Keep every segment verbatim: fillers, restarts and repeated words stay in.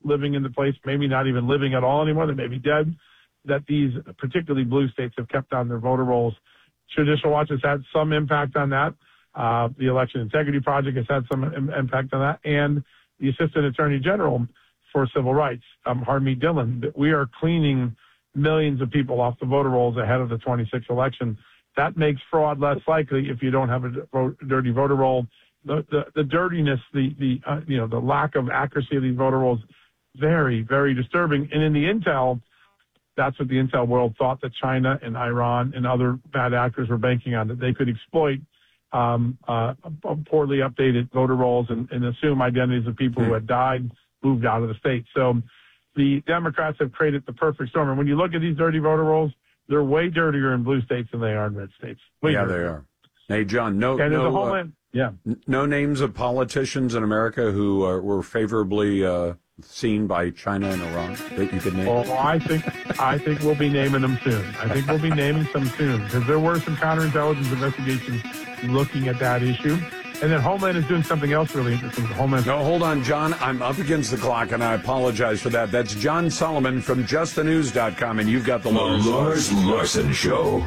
living in the place, maybe not even living at all anymore. They may be dead. That these particularly blue states have kept on their voter rolls. Judicial Watch has had some impact on that. Uh, the Election Integrity Project has had some im- impact on that. And the Assistant Attorney General for Civil Rights, um, Harmeet Dillon, that we are cleaning millions of people off the voter rolls ahead of the twenty-sixth election. That makes fraud less likely if you don't have a vote, dirty voter roll. The, the, the dirtiness, the, the uh, you know, the lack of accuracy of these voter rolls, very, very disturbing. And in the intel, that's what the intel world thought that China and Iran and other bad actors were banking on, that they could exploit um, uh, poorly updated voter rolls and, and assume identities of people who had died, moved out of the state. So the Democrats have created the perfect storm. And when you look at these dirty voter rolls, they're way dirtier in blue states than they are in red states. Way yeah, dirtier. they are. Hey, John, no, and no, whole uh, yeah. no names of politicians in America who uh, were favorably uh, seen by China and Iran that you could name? Well, I think I think we'll be naming them soon. I think we'll be naming some soon because there were some counterintelligence investigations looking at that issue. And then Homeland is doing something else really interesting. Homeland. No, hold on, John. I'm up against the clock, and I apologize for that. That's John Solomon from just the news dot com, and you've got the The Lars Larson Show.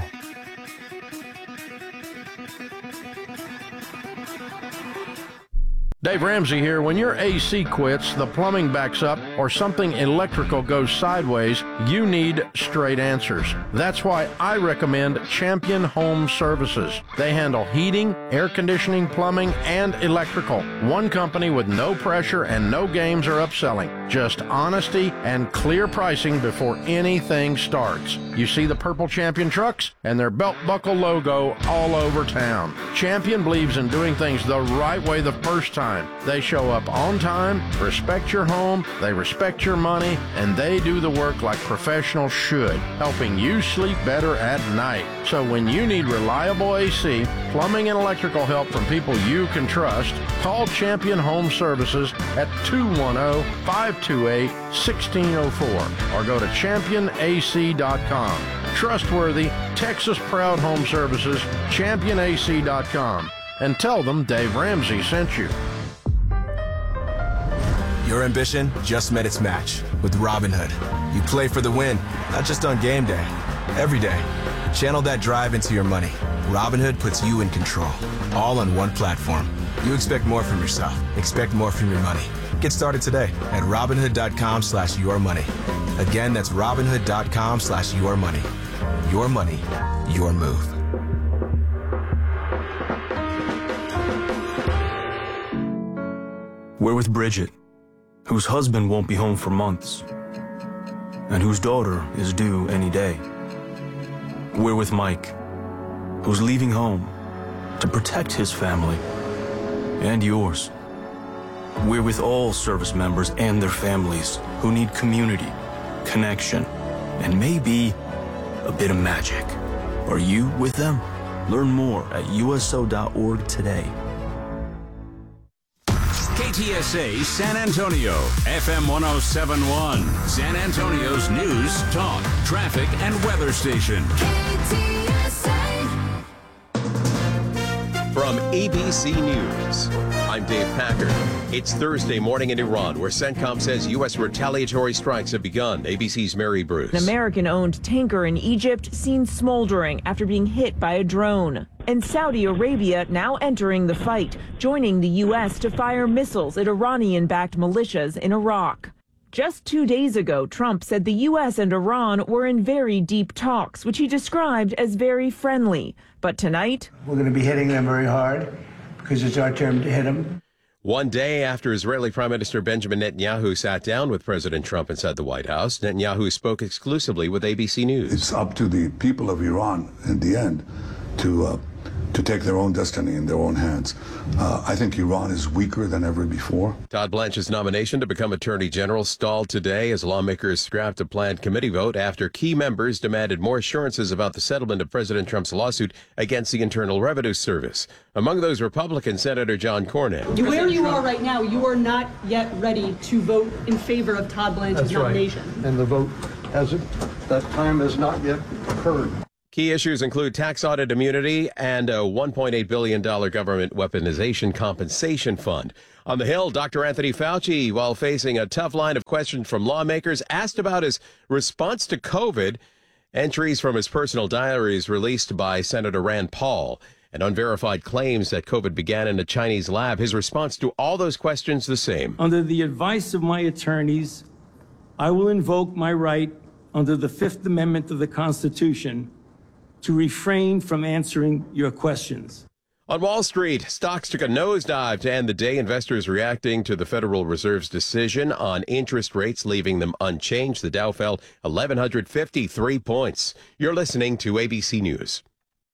Dave Ramsey here. When your A C quits, the plumbing backs up, or something electrical goes sideways, you need straight answers. That's why I recommend Champion Home Services. They handle heating, air conditioning, plumbing, and electrical. One company with no pressure and no games or upselling. Just honesty and clear pricing before anything starts. You see the purple Champion trucks and their belt buckle logo all over town. Champion believes in doing things the right way the first time. They show up on time, respect your home, they respect your money, and they do the work like professionals should, helping you sleep better at night. So when you need reliable A C, plumbing, and electrical help from people you can trust, call Champion Home Services at two one zero, five two eight, one six zero four or go to champion A C dot com. Trustworthy, Texas-proud home services, champion A C dot com. And tell them Dave Ramsey sent you. Your ambition just met its match with Robinhood. You play for the win, not just on game day, every day. Channel that drive into your money. Robinhood puts you in control, all on one platform. You expect more from yourself. Expect more from your money. Get started today at Robinhood.com slash your money. Again, that's Robinhood.com slash your money. Your money, your move. We're with Bridget, whose husband won't be home for months, and whose daughter is due any day. We're with Mike, who's leaving home to protect his family and yours. We're with all service members and their families who need community, connection, and maybe a bit of magic. Are you with them? Learn more at U S O dot org today. K T S A San Antonio, F M one oh seven point one, San Antonio's news, talk, traffic, and weather station. K T S A. From A B C News, I'm Dave Packard. It's Thursday morning in Iran, where CENTCOM says U S retaliatory strikes have begun. A B C's Mary Bruce. An American-owned tanker in Egypt seen smoldering after being hit by a drone. And Saudi Arabia now entering the fight, joining the U S to fire missiles at Iranian-backed militias in Iraq. Just two days ago, Trump said the U S and Iran were in very deep talks, which he described as very friendly. But tonight, we're going to be hitting them very hard because it's our turn to hit them. One day after Israeli Prime Minister Benjamin Netanyahu sat down with President Trump inside the White House, Netanyahu spoke exclusively with A B C News. It's up to the people of Iran in the end to uh, to take their own destiny in their own hands. Uh, I think Iran is weaker than ever before. Todd Blanche's nomination to become Attorney General stalled today as lawmakers scrapped a planned committee vote after key members demanded more assurances about the settlement of President Trump's lawsuit against the Internal Revenue Service. Among those Republicans, Senator John Cornyn. Where you are right now, you are not yet ready to vote in favor of Todd Blanche's That's nomination. Right. And the vote hasn't, that time has not yet occurred. Key issues include tax audit immunity and a one point eight billion dollars government weaponization compensation fund. On the Hill, Doctor Anthony Fauci, while facing a tough line of questions from lawmakers, asked about his response to COVID. Entries from his personal diaries released by Senator Rand Paul and unverified claims that COVID began in a Chinese lab. His response to all those questions the same. Under the advice of my attorneys, I will invoke my right under the Fifth Amendment of the Constitution to refrain from answering your questions. On Wall Street, stocks took a nosedive to end the day. Investors reacting to the Federal Reserve's decision on interest rates, leaving them unchanged. The Dow fell one thousand one hundred fifty-three points. You're listening to A B C News.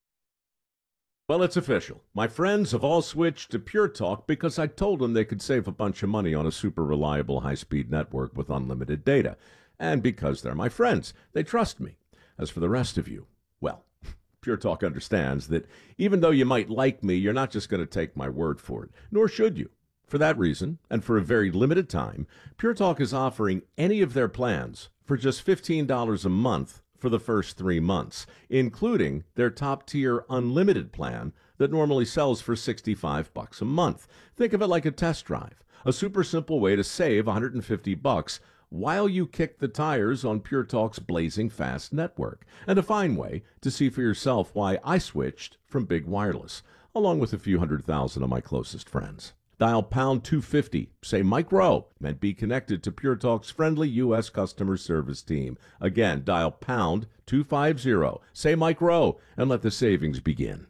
Well, it's official. My friends have all switched to Pure Talk because I told them they could save a bunch of money on a super reliable high-speed network with unlimited data. And because they're my friends, they trust me. As for the rest of you, well, Pure Talk understands that even though you might like me, you're not just going to take my word for it, nor should you. For that reason, and for a very limited time, Pure Talk is offering any of their plans for just fifteen dollars a month for the first three months, including their top-tier unlimited plan that normally sells for sixty-five bucks a month. Think of it like a test drive, a super simple way to save one hundred fifty bucks while you kick the tires on Pure Talk's blazing fast network, and a fine way to see for yourself why I switched from Big Wireless, along with a few hundred thousand of my closest friends. Dial pound two fifty, say Mike Rowe, and be connected to Pure Talk's friendly U S customer service team. Again, dial pound two fifty, say Mike Rowe, and let the savings begin.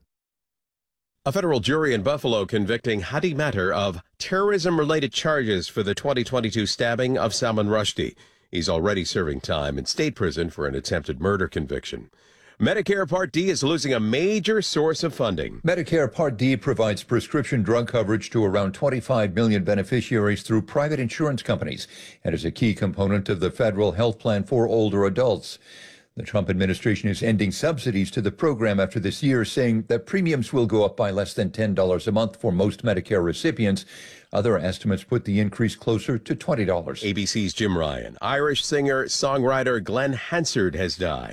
A federal jury in Buffalo convicting Hadi Matter of terrorism-related charges for the twenty twenty-two stabbing of Salman Rushdie. He's already serving time in state prison for an attempted murder conviction. Medicare Part D is losing a major source of funding. Medicare Part D provides prescription drug coverage to around twenty-five million beneficiaries through private insurance companies and is a key component of the federal health plan for older adults. The Trump administration is ending subsidies to the program after this year, saying that premiums will go up by less than ten dollars a month for most Medicare recipients. Other estimates put the increase closer to twenty dollars. A B C's Jim Ryan. Irish singer-songwriter Glenn Hansard has died.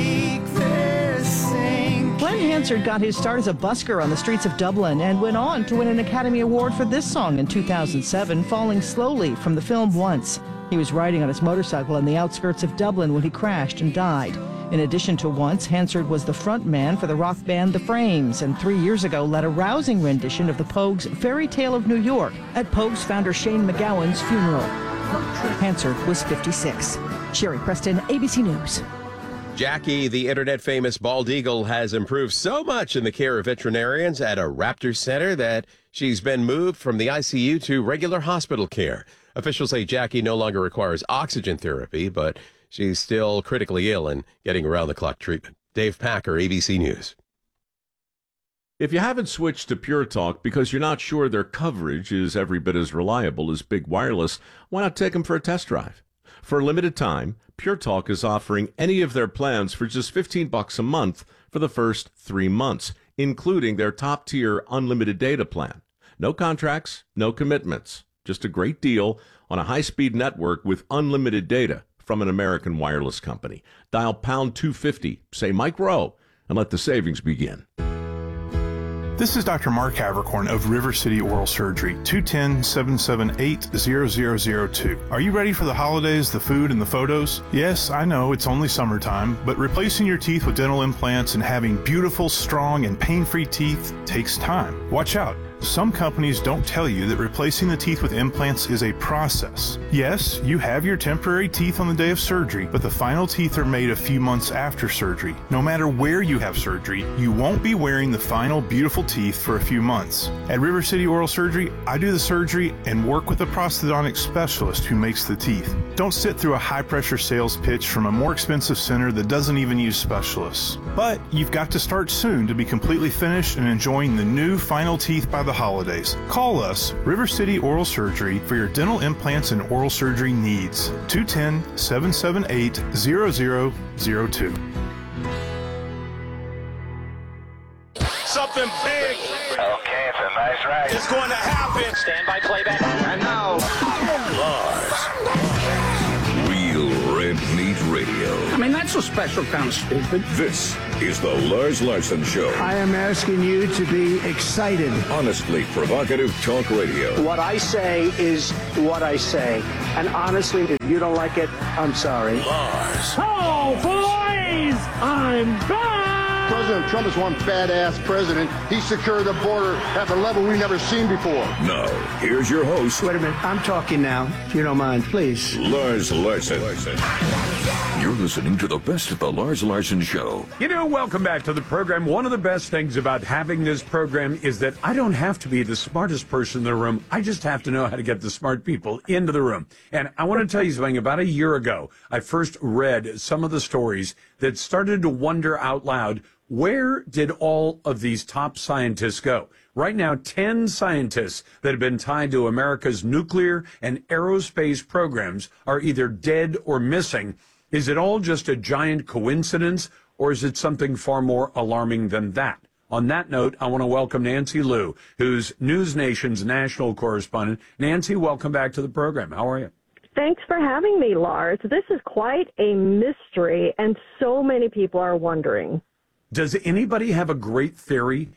Glenn Hansard got his start as a busker on the streets of Dublin and went on to win an Academy Award for this song in two thousand seven, Falling Slowly, from the film Once. He was riding on his motorcycle on the outskirts of Dublin when he crashed and died. In addition to Once, Hansard was the front man for the rock band The Frames, and three years ago led a rousing rendition of the Pogues' Fairy Tale of New York at Pogues founder Shane MacGowan's funeral. Hansard was fifty-six. Sherry Preston, A B C News. Jackie, the internet-famous bald eagle, has improved so much in the care of veterinarians at a Raptor Center that she's been moved from the I C U to regular hospital care. Officials say Jackie no longer requires oxygen therapy, but she's still critically ill and getting around-the-clock treatment. Dave Packer, A B C News. If you haven't switched to Pure Talk because you're not sure their coverage is every bit as reliable as Big Wireless, why not take them for a test drive? For a limited time, Pure Talk is offering any of their plans for just fifteen bucks a month for the first three months, including their top-tier unlimited data plan. No contracts, no commitments. Just a great deal on a high-speed network with unlimited data from an American wireless company. Dial pound two fifty, say Mike Rowe, and let the savings begin. This is Doctor Mark Havercorn of River City Oral Surgery, two one zero, seven seven eight, zero zero zero two. Are you ready for the holidays, the food, and the photos? Yes, I know it's only summertime, but replacing your teeth with dental implants and having beautiful, strong, and pain-free teeth takes time. Watch out. Some companies don't tell you that replacing the teeth with implants is a process. Yes, you have your temporary teeth on the day of surgery, but the final teeth are made a few months after surgery. No matter where you have surgery, you won't be wearing the final beautiful teeth for a few months. At River City Oral Surgery, I do the surgery and work with a prosthodontic specialist who makes the teeth. Don't sit through a high-pressure sales pitch from a more expensive center that doesn't even use specialists. But you've got to start soon to be completely finished and enjoying the new final teeth by the holidays. Call us, River City Oral Surgery, for your dental implants and oral surgery needs. two one zero, seven seven eight, zero zero zero two. Something big. Okay, it's a nice ride. It's going to happen. Stand by playback. And now, Live. Real Red Meat Radio. I mean, that's a special kind of stupid. This is the Lars Larson Show. I am asking you to be excited. Honestly provocative talk radio. What I say is what I say. And honestly, if you don't like it, I'm sorry. Lars. Oh, boys! I'm back! President Trump is one badass president. He secured the border at a level we've never seen before. Now, here's your host. Wait a minute. I'm talking now, if you don't mind, please. Lars Larson. You're listening to the best of the Lars Larson Show. You know, welcome back to the program. One of the best things about having this program is that I don't have to be the smartest person in the room. I just have to know how to get the smart people into the room. And I want to tell you something. About a year ago, I first read some of the stories that started to wonder out loud, where did all of these top scientists go? Right now, ten scientists that have been tied to America's nuclear and aerospace programs are either dead or missing. Is it all just a giant coincidence, or is it something far more alarming than that? On that note, I want to welcome Nancy Liu, who's News Nation's national correspondent. Nancy, welcome back to the program. How are you? Thanks for having me, Lars. This is quite a mystery, and so many people are wondering. Does anybody have a great theory?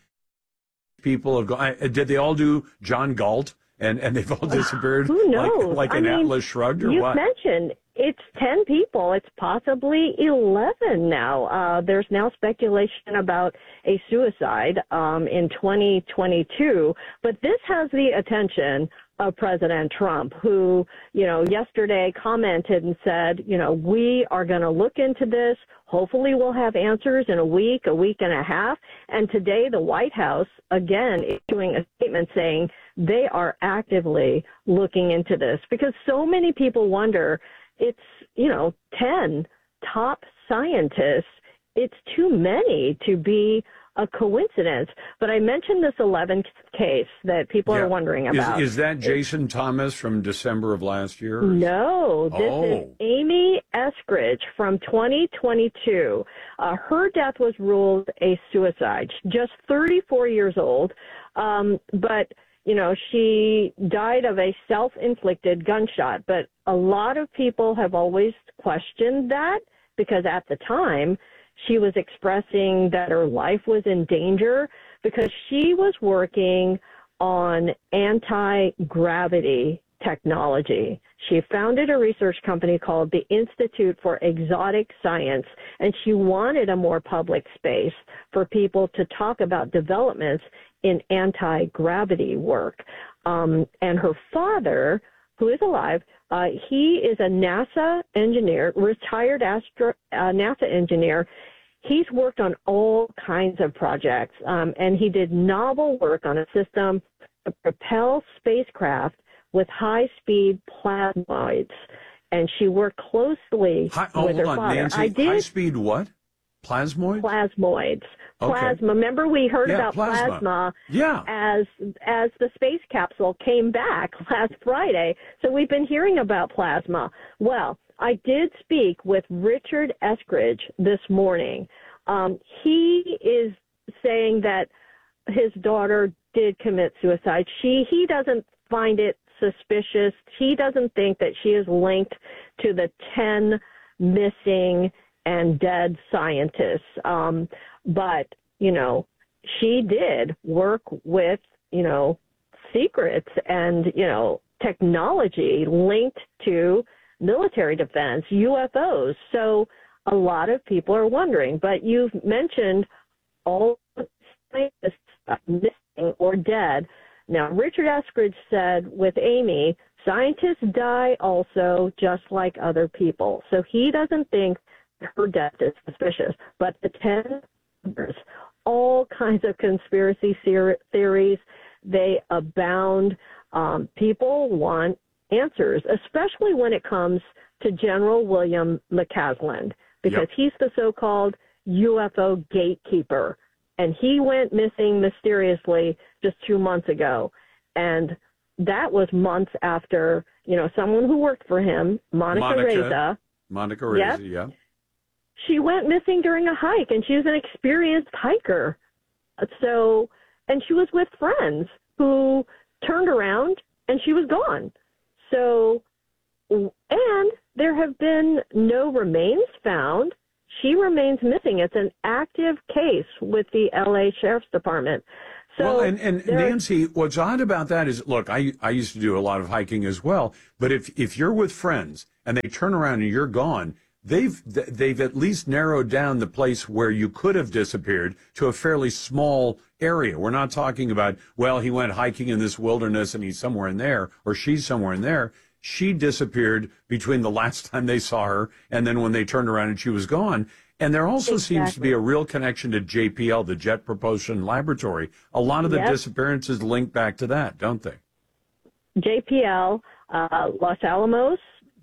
People have gone, did they all do John Galt, and, and they've all disappeared Who knows? like, like I an mean, Atlas Shrugged, or you've what? mentioned it's ten people. It's possibly eleven now. Uh, there's now speculation about a suicide um, in twenty twenty-two, but this has the attention of President Trump, who, you know, yesterday commented and said, you know, we are going to look into this. Hopefully we'll have answers in a week, a week and a half. And today the White House, again, issuing a statement saying they are actively looking into this, because so many people wonder, it's, you know, ten top scientists. It's too many to be a coincidence. But I mentioned this eleventh case that people Yeah. are wondering Is, about. is that Jason Thomas from December of last year? No, this Oh. is Amy Eskridge from twenty twenty-two. Uh, her death was ruled a suicide. Just thirty-four years old, um, but you know, she died of a self-inflicted gunshot. But a lot of people have always questioned that, because at the time she was expressing that her life was in danger because she was working on anti-gravity technology. She founded a research company called the Institute for Exotic Science, and she wanted a more public space for people to talk about developments in anti-gravity work. Um, and her father, who is alive, uh, he is a NASA engineer, retired astro, uh, NASA engineer. He's worked on all kinds of projects, um, and he did novel work on a system to propel spacecraft with high-speed plasmoids. And she worked closely Hi, oh, with her hold on, father. Nancy. I did High speed what? Plasmoid? plasmoids. Okay. Plasma. Remember we heard Yeah, about plasma. plasma, Yeah. as as the space capsule came back last Friday. So we've been hearing about plasma. Well, I did speak with Richard Eskridge this morning. Um, he is saying that his daughter did commit suicide. She he doesn't find it suspicious. He doesn't think that she is linked to the ten missing and dead scientists. Um, but, you know, she did work with, you know, secrets and, you know, technology linked to military defense, U F Os. So a lot of people are wondering. But you've mentioned all scientists missing or dead. Now, Richard Eskridge said with Amy, scientists die also just like other people. So he doesn't think her death is suspicious. But the ten others, all kinds of conspiracy theories, they abound. Um, people want answers, especially when it comes to General William McCaslin, because Yep. he's the so-called U F O gatekeeper. And he went missing mysteriously just two months ago. And that was months after, you know, someone who worked for him, Monica, Monica Reza. Monica Reza, Yep. yeah. She went missing during a hike, and she was an experienced hiker. So, and she was with friends who turned around, and she was gone. So, and there have been no remains found. she remains missing. It's an active case with the L A Sheriff's Department. So well, and, and there- Nancy, what's odd about that is, look, I I used to do a lot of hiking as well, but if if you're with friends and they turn around and you're gone, they've they've at least narrowed down the place where you could have disappeared to a fairly small area. We're not talking about, well, he went hiking in this wilderness and he's somewhere in there, or she's somewhere in there. She disappeared between the last time they saw her and then when they turned around and she was gone. And there also Exactly. seems to be a real connection to J P L, the Jet Propulsion Laboratory. A lot of the Yep. disappearances link back to that, don't they? J P L, uh, Los Alamos,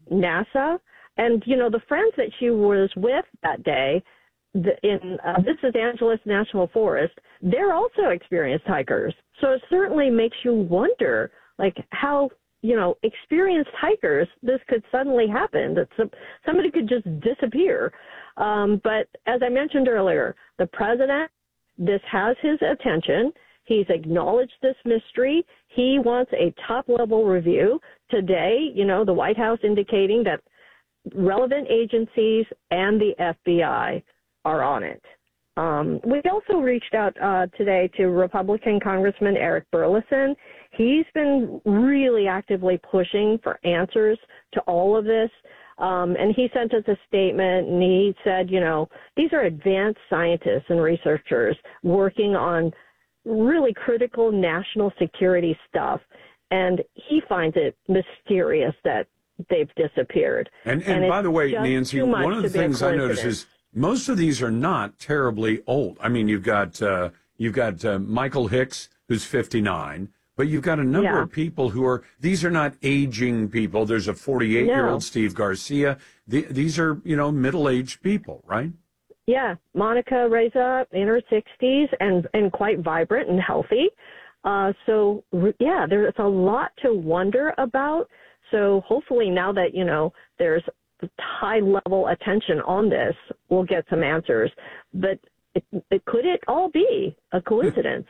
NASA, and, you know, the friends that she was with that day the, in uh, this is Angeles National Forest, they're also experienced hikers. So it certainly makes you wonder, like, how, you know, experienced hikers, this could suddenly happen, that some, somebody could just disappear. Um, but as I mentioned earlier, the president, this has his attention. He's acknowledged this mystery. He wants a top-level review. Today, you know, the White House indicating that relevant agencies and the F B I are on it. Um, we also reached out uh, today to Republican Congressman Eric Burlison. He's been really actively pushing for answers to all of this. Um, and he sent us a statement, and he said, you know, these are advanced scientists and researchers working on really critical national security stuff. And he finds it mysterious that they've disappeared. And, and, it's by the way, just Nancy, too much one of the to be a things I notice coincidence. is most of these are not terribly old. I mean, you've got uh, you've got uh, Michael Hicks, who's fifty-nine, but you've got a number Yeah. of people who are, these are not aging people. There's a forty-eight-year-old No. Steve Garcia. The, these are, you know, middle-aged people, right? Yeah, Monica Reza in her sixties and, and quite vibrant and healthy. Uh, so, r- yeah, there's a lot to wonder about. So hopefully now that, you know, there's high-level attention on this, we'll get some answers. But it, it, could it all be a coincidence?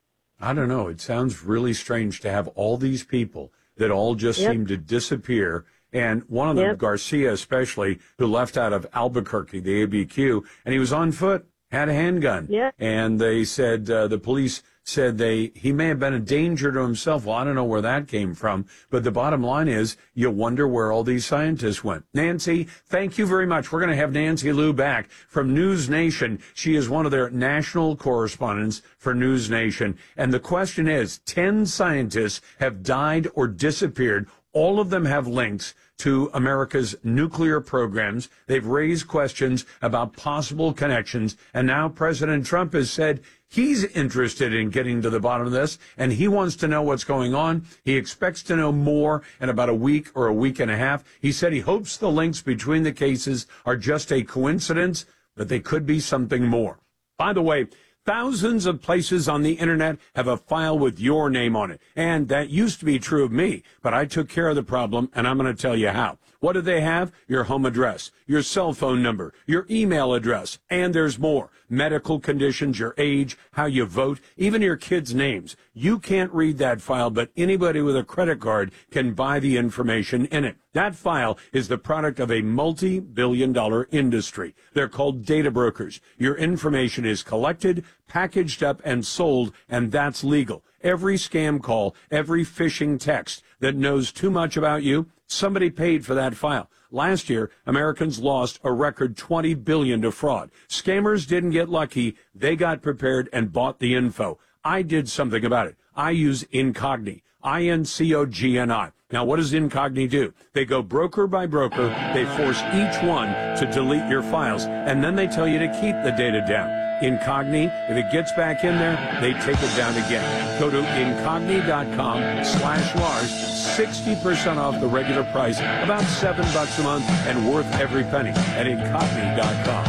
I don't know. It sounds really strange to have all these people that all just Yep. seem to disappear. And one of them, Yep. Garcia especially, who left out of Albuquerque, the A B Q, and he was on foot, had a handgun. Yeah. And they said, uh, the police said they he may have been a danger to himself. Well, I don't know where that came from. But the bottom line is, you wonder where all these scientists went. Nancy, thank you very much. We're going to have Nancy Liu back from News Nation. She is one of their national correspondents for News Nation. And the question is, ten scientists have died or disappeared. All of them have links to America's nuclear programs. They've raised questions about possible connections. And now President Trump has said he's interested in getting to the bottom of this, and he wants to know what's going on. He expects to know more in about a week or a week and a half. He said he hopes the links between the cases are just a coincidence, but they could be something more. By the way, thousands of places on the internet have a file with your name on it. And that used to be true of me, but I took care of the problem, and I'm going to tell you how. What do they have? Your home address, your cell phone number, your email address, and there's more. Medical conditions, your age, how you vote, even your kids' names. You can't read that file, but anybody with a credit card can buy the information in it. That file is the product of a multi-billion dollar industry. They're called data brokers. Your information is collected, packaged up, and sold, and that's legal. Every scam call, every phishing text that knows too much about you, somebody paid for that file. Last year, Americans lost a record twenty billion dollars to fraud. Scammers didn't get lucky. They got prepared and bought the info. I did something about it. I use Incogni, I N C O G N I. Now, what does Incogni do? They go broker by broker. They force each one to delete your files, and then they tell you to keep the data down. Incogni, if it gets back in there, they take it down again. Go to incogni.com slash Lars, sixty percent off the regular price, about seven bucks a month, and worth every penny at incogni dot com.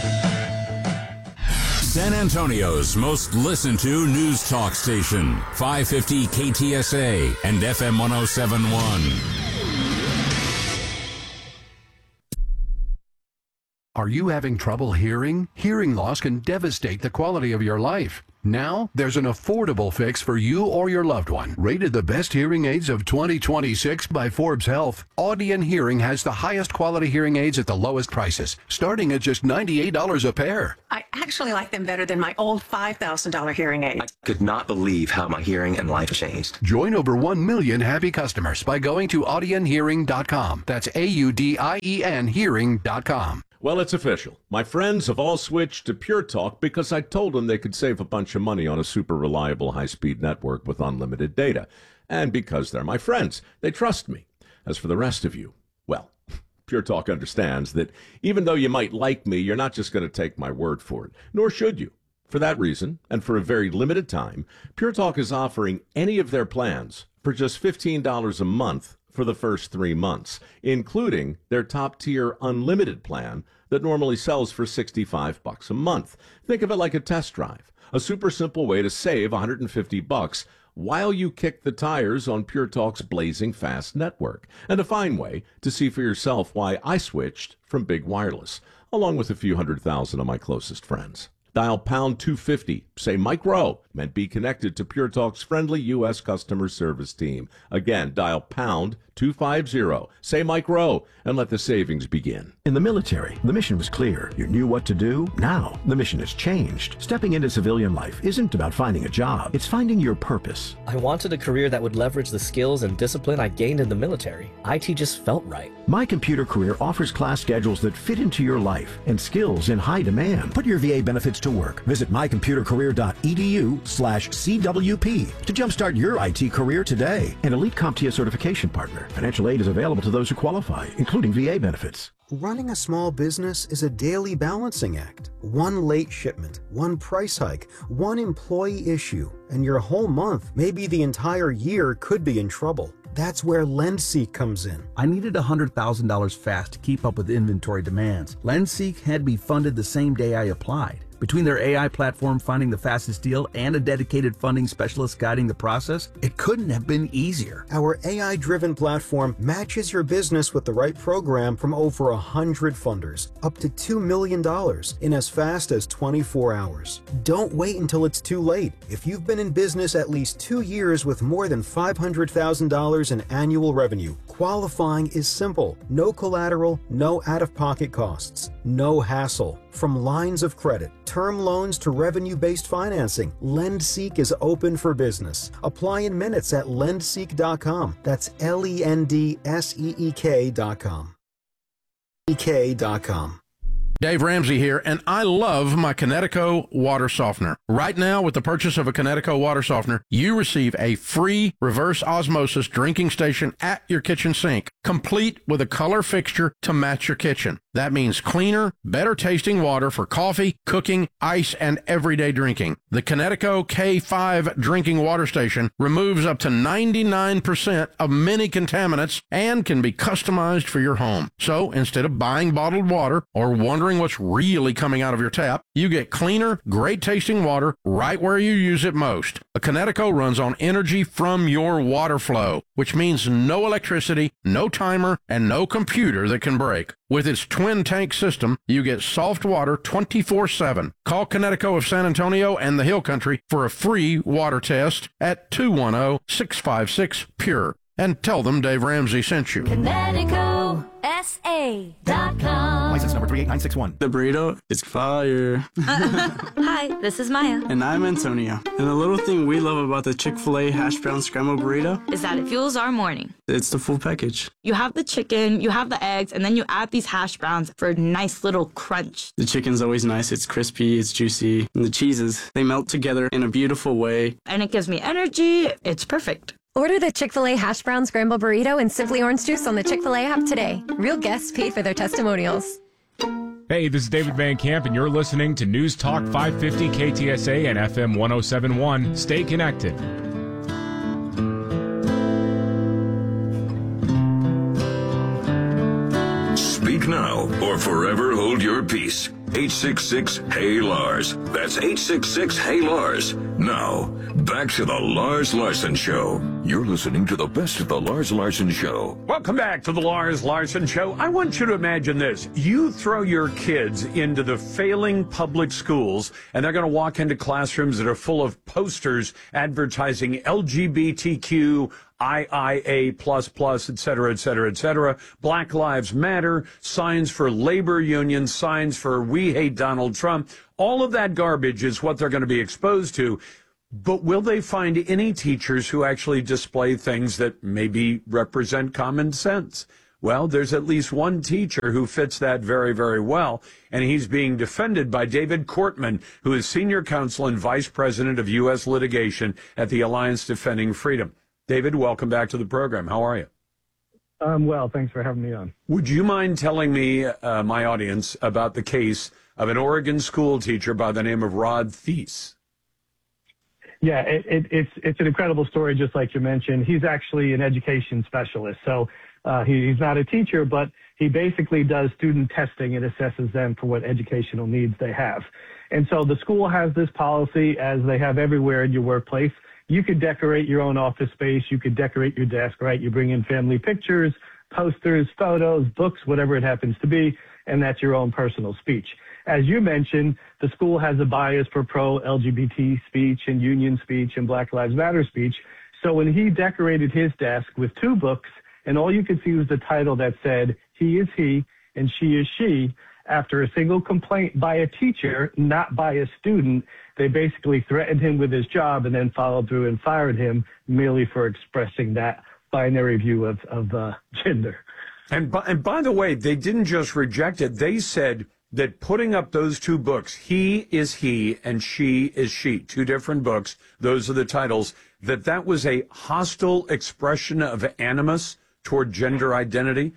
San Antonio's most listened to news talk station, five fifty K T S A and F M one oh seven point one. Are you having trouble hearing? Hearing loss can devastate the quality of your life. Now, there's an affordable fix for you or your loved one. Rated the best hearing aids of twenty twenty-six by Forbes Health, Audion Hearing has the highest quality hearing aids at the lowest prices, starting at just ninety-eight dollars a pair. I actually like them better than my old five thousand dollars hearing aid. I could not believe how my hearing and life changed. Join over one million happy customers by going to audion hearing dot com. That's A U D I E N hearing dot com. Well, it's official. My friends have all switched to Pure Talk because I told them they could save a bunch of money on a super reliable high-speed network with unlimited data. And because they're my friends, they trust me. As for the rest of you, well, Pure Talk understands that even though you might like me, you're not just going to take my word for it, nor should you. For that reason, and for a very limited time, Pure Talk is offering any of their plans for just fifteen dollars a month for the first three months, including their top-tier unlimited plan that normally sells for sixty-five bucks a month. Think of it like a test drive, a super simple way to save one hundred fifty bucks while you kick the tires on Pure Talk's blazing fast network, and a fine way to see for yourself why I switched from big wireless, along with a few hundred thousand of my closest friends. Dial pound two fifty, say Mike Rowe, and be connected to Pure Talk's friendly U S customer service team. Again, dial pound two fifty, say Mike Rowe, and let the savings begin. In the military, the mission was clear. You knew what to do. Now, the mission has changed. Stepping into civilian life isn't about finding a job. It's finding your purpose. I wanted a career that would leverage the skills and discipline I gained in the military. I T just felt right. My Computer Career offers class schedules that fit into your life and skills in high demand. Put your V A benefits to work. Visit my computer career dot e d u slash C W P to jumpstart your I T career today. An elite CompTIA certification partner. Financial aid is available to those who qualify, including V A benefits. Running a small business is a daily balancing act. One late shipment, one price hike, one employee issue, and your whole month, maybe the entire year, could be in trouble. That's where LendSeek comes in. I needed one hundred thousand dollars fast to keep up with inventory demands. LendSeek had me funded the same day I applied. Between their A I platform finding the fastest deal and a dedicated funding specialist guiding the process, it couldn't have been easier. Our A I-driven platform matches your business with the right program from over one hundred funders, up to two million dollars in as fast as twenty-four hours. Don't wait until it's too late. If you've been in business at least two years with more than five hundred thousand dollars in annual revenue, qualifying is simple. No collateral, no out-of-pocket costs, no hassle. From lines of credit, term loans to revenue-based financing, LendSeek is open for business. Apply in minutes at lendseek dot com. That's L E N D S E E K dot com. E K dot com. Dave Ramsey here, and I love my Kinetico water softener. Right now, with the purchase of a Kinetico water softener, you receive a free reverse osmosis drinking station at your kitchen sink, complete with a color fixture to match your kitchen. That means cleaner, better tasting water for coffee, cooking, ice, and everyday drinking. The Kinetico K five drinking water station removes up to ninety-nine percent of many contaminants and can be customized for your home. So instead of buying bottled water or wondering what's really coming out of your tap, you get cleaner, great tasting water right where you use it most. A Kinetico runs on energy from your water flow, which means no electricity, no timer, and no computer that can break. With its twin tank system, you get soft water twenty-four seven. Call Kinetico of San Antonio and the Hill Country for a free water test at two one zero, six five six, P U R E. And tell them Dave Ramsey sent you. Kinetico S A dot com. License number three eight nine six one. The burrito is fire. Hi, this is Maya. And I'm Antonio. And the little thing we love about the Chick-fil-A hash brown scrambled burrito is that it fuels our morning. It's the full package. You have the chicken, you have the eggs, and then you add these hash browns for a nice little crunch. The chicken's always nice. It's crispy, it's juicy. And the cheeses, they melt together in a beautiful way. And it gives me energy. It's perfect. Order the Chick-fil-A Hash Brown Scrambled Burrito and Simply Orange Juice on the Chick-fil-A app today. Real guests paid for their testimonials. Hey, this is David Van Camp, and you're listening to News Talk five fifty K T S A and F M one oh seven point one. Stay connected. Speak now or forever hold your peace. eight six six, H E Y, Lars. That's eight six six, H E Y, Lars. Now, back to the Lars Larson Show. You're listening to the best of the Lars Larson Show. Welcome back to the Lars Larson Show. I want you to imagine this. You throw your kids into the failing public schools, and they're going to walk into classrooms that are full of posters advertising L G B T Q, I I A plus plus, et cetera, et cetera, et cetera. Black Lives Matter, signs for labor unions, signs for we hate Donald Trump. All of that garbage is what they're going to be exposed to. But will they find any teachers who actually display things that maybe represent common sense? Well, there's at least one teacher who fits that very, very well, and he's being defended by David Cortman, who is senior counsel and vice president of U S litigation at the Alliance Defending Freedom. David, welcome back to the program. How are you? Um, well, thanks for having me on. Would you mind telling me, uh, my audience, about the case of an Oregon school teacher by the name of Rod Thies? Yeah, it, it, it's it's an incredible story, just like you mentioned. He's actually an education specialist. So uh, he, he's not a teacher, but he basically does student testing and assesses them for what educational needs they have. And so the school has this policy, as they have everywhere in your workplace. You could decorate your own office space. You could decorate your desk, right? You bring in family pictures, posters, photos, books, whatever it happens to be, and that's your own personal speech. As you mentioned, the school has a bias for pro-L G B T speech and union speech and Black Lives Matter speech. So when he decorated his desk with two books, and all you could see was the title that said, "He is he and she is she," after a single complaint by a teacher, not by a student, they basically threatened him with his job and then followed through and fired him merely for expressing that binary view of, of uh, gender. And by, and by the way, they didn't just reject it. They said that putting up those two books, He is He and She is She, two different books, those are the titles, that that was a hostile expression of animus toward gender identity?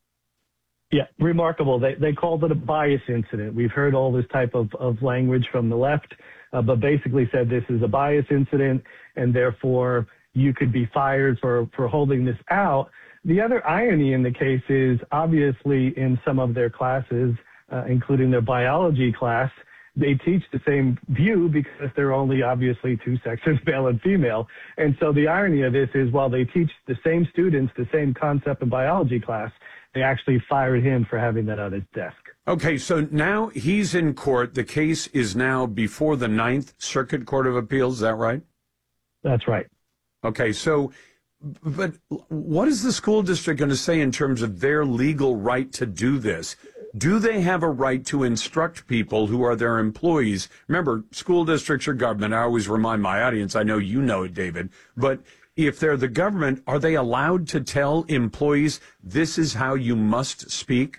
Yeah, remarkable. They they called it a bias incident. We've heard all this type of, of language from the left, uh, but basically said this is a bias incident, and therefore you could be fired for, for holding this out. The other irony in the case is, obviously, in some of their classes, Uh, including their biology class, they teach the same view because they're only obviously two sexes, male and female. And so the irony of this is, while they teach the same students the same concept in biology class, they actually fired him for having that on his desk. Okay, so now he's in court. The case is now before the Ninth Circuit Court of Appeals. Is that right? That's right. Okay, so, but what is the school district going to say in terms of their legal right to do this? Do they have a right to instruct people who are their employees? Remember, school districts are government. I always remind my audience, I know you know it, David, but if they're the government, are they allowed to tell employees, this is how you must speak?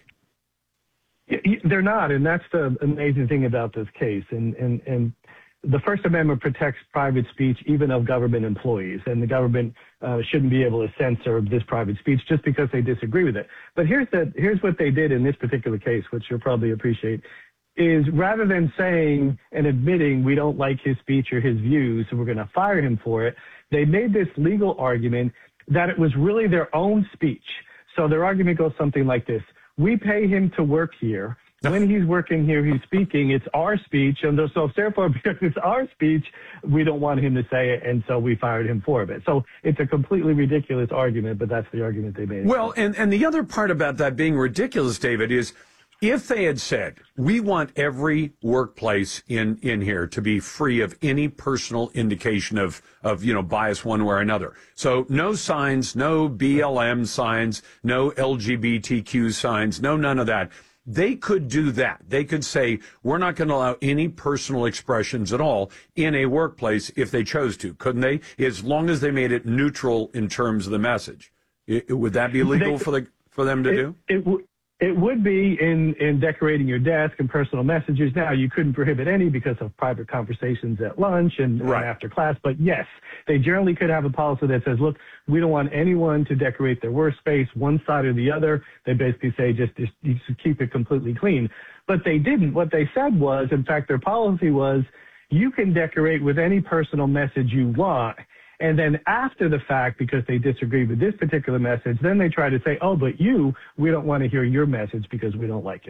They're not, and that's the amazing thing about this case. And, and, and the First Amendment protects private speech even of government employees, and the government uh, shouldn't be able to censor this private speech just because they disagree with it. But here's the here's what they did in this particular case, which you'll probably appreciate, is rather than saying and admitting we don't like his speech or his views, so we're going to fire him for it, they made this legal argument that it was really their own speech. So their argument goes something like this: we pay him to work here. When he's working here, he's speaking. It's our speech, and so therefore, because it's our speech, we don't want him to say it, and so we fired him for it. So it's a completely ridiculous argument, but that's the argument they made. Well, and, and the other part about that being ridiculous, David, is if they had said, we want every workplace in, in here to be free of any personal indication of, of, you know, bias one way or another. So no signs, no B L M signs, no L G B T Q signs, no none of that. They could do that. They could say, we're not going to allow any personal expressions at all in a workplace if they chose to, couldn't they? As long as they made it neutral in terms of the message. It, would that be legal they, for the for them to it, do? It, w- it would be in, in decorating your desk and personal messages. Now, you couldn't prohibit any because of private conversations at lunch and, right. and after class. But yes, they generally could have a policy that says, look, we don't want anyone to decorate their workspace one side or the other. They basically say just, just, just keep it completely clean. But they didn't. What they said was, in fact, their policy was, you can decorate with any personal message you want. And then after the fact, because they disagree with this particular message, then they try to say, oh, but you, we don't want to hear your message because we don't like it.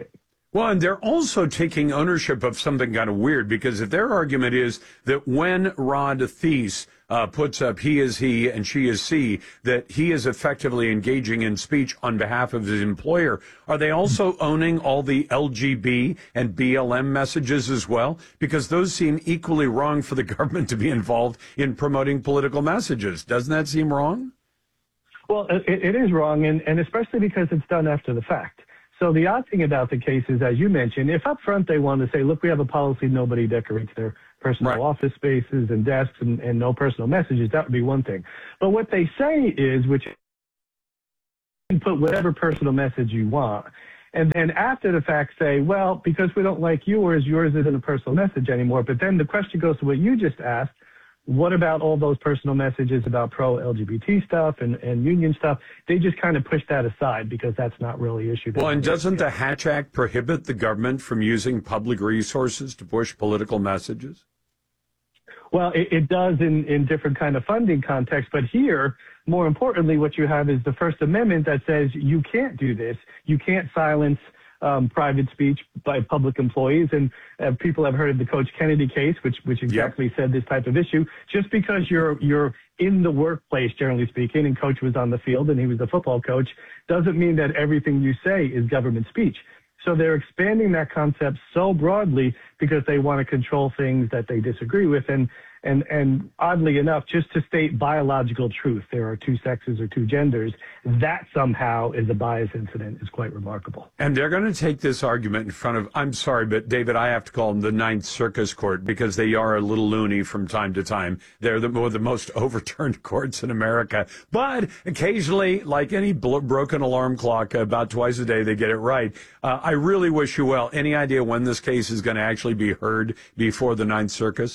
Well, and they're also taking ownership of something kind of weird, because if their argument is that when Rod Thies uh, puts up he is he and she is she, that he is effectively engaging in speech on behalf of his employer, are they also owning all the L G B and B L M messages as well? Because those seem equally wrong for the government to be involved in promoting political messages. Doesn't that seem wrong? Well, it, it is wrong, and, and especially because it's done after the fact. So the odd thing about the case is, as you mentioned, if up front they want to say, look, we have a policy, nobody decorates their personal right. office spaces and desks and, and no personal messages, that would be one thing. But what they say is, which you can put whatever personal message you want. And then after the fact say, well, because we don't like yours, yours isn't a personal message anymore. But then the question goes to what you just asked. What about all those personal messages about pro-L G B T stuff and, and union stuff? They just kind of push that aside because that's not really an issue. Well, and doesn't the Hatch Act prohibit the government from using public resources to push political messages? Well, it, it does in, in different kind of funding contexts. But here, more importantly, what you have is the First Amendment that says you can't do this. You can't silence Um, private speech by public employees, and uh, people have heard of the Coach Kennedy case, which which exactly yep. said this type of issue. Just because you're you're in the workplace, generally speaking, and Coach was on the field and he was the football coach, doesn't mean that everything you say is government speech. So they're expanding that concept so broadly because they want to control things that they disagree with. And and and oddly enough, just to state biological truth, there are two sexes or two genders, that somehow is a bias incident is quite remarkable. And they're going to take this argument in front of, I'm sorry, but David, I have to call them the Ninth Circus Court because they are a little loony from time to time. They're the, one of the most overturned courts in America. But occasionally, like any blo- broken alarm clock, about twice a day, they get it right. Uh, I really wish you well. Any idea when this case is going to actually be heard before the Ninth Circus?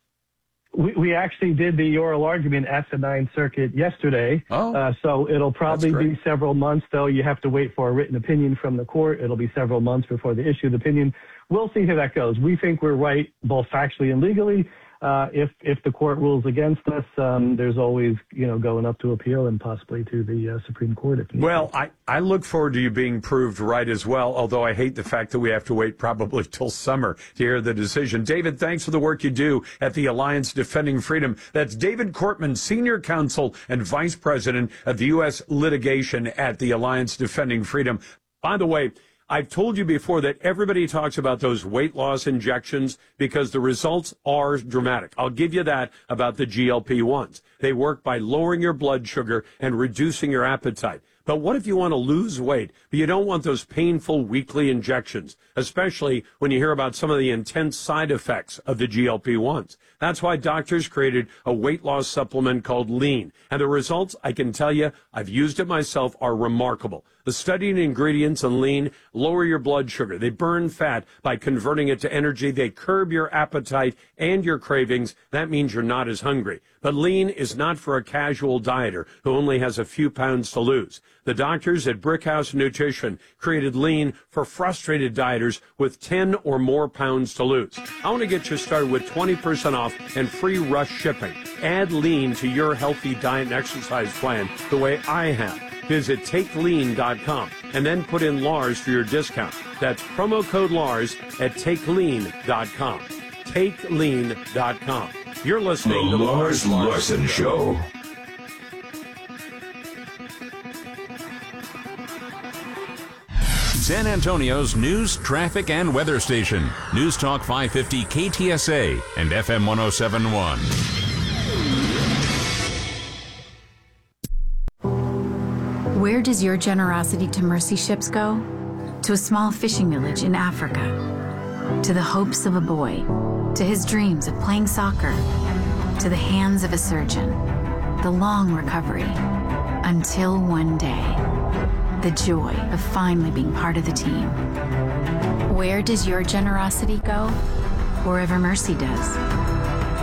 We, we actually did the oral argument at the Ninth Circuit yesterday. Oh, uh, so it'll probably be several months, though. You have to wait for a written opinion from the court. It'll be several months before they issue the opinion. We'll see how that goes. We think we're right, both factually and legally. Uh, if if the court rules against us, um, there's always, you know, going up to appeal and possibly to the uh, Supreme Court. If well, I, I look forward to you being proved right as well, although I hate the fact that we have to wait probably till summer to hear the decision. David, thanks for the work you do at the Alliance Defending Freedom. That's David Cortman, Senior Counsel and Vice President of the U S Litigation at the Alliance Defending Freedom. By the way, I've told you before that everybody talks about those weight loss injections because the results are dramatic. I'll give you that about the G L P ones. They work by lowering your blood sugar and reducing your appetite. But what if you want to lose weight, but you don't want those painful weekly injections, especially when you hear about some of the intense side effects of the G L P ones? That's why doctors created a weight loss supplement called Lean. And the results, I can tell you, I've used it myself, are remarkable. The studied ingredients in Lean lower your blood sugar. They burn fat by converting it to energy. They curb your appetite and your cravings. That means you're not as hungry. But Lean is not for a casual dieter who only has a few pounds to lose. The doctors at Brickhouse Nutrition created Lean for frustrated dieters with ten or more pounds to lose. I want to get you started with twenty percent off and free rush shipping. Add Lean to your healthy diet and exercise plan the way I have. Visit take lean dot com and then put in Lars for your discount. That's promo code Lars at take lean dot com. take lean dot com. You're listening the to the Lars Larson Show. San Antonio's news, traffic, and weather station. News Talk five fifty K T S A and F M one oh seven point one. Where does your generosity to mercy ships go? To a small fishing village in Africa. To the hopes of a boy. To his dreams of playing soccer. To the hands of a surgeon. The long recovery. Until one day. The joy of finally being part of the team. Where does your generosity go? Wherever mercy does.